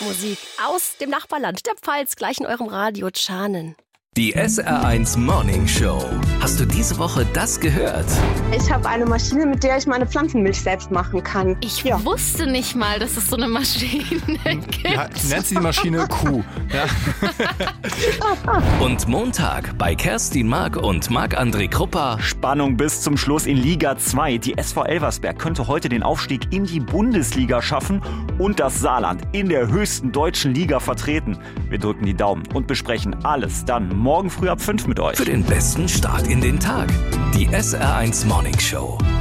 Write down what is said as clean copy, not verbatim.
Musik aus dem Nachbarland der Pfalz, gleich in eurem Radio Tschannen. Die SR1 Morning Show. Hast du diese Woche das gehört? Ich habe eine Maschine, mit der ich meine Pflanzenmilch selbst machen kann. Ich wusste nicht mal, dass es so eine Maschine gibt. Ja, nennt sie die Maschine Kuh. Ja. Und Montag bei Kerstin Mark und Marc-André Kruppa. Spannung bis zum Schluss in Liga 2. Die SV Elversberg könnte heute den Aufstieg in die Bundesliga schaffen und das Saarland in der höchsten deutschen Liga vertreten. Wir drücken die Daumen und besprechen alles dann morgen früh ab 5 mit euch. Für den besten Start in den Tag. Die SR1 Morning Show.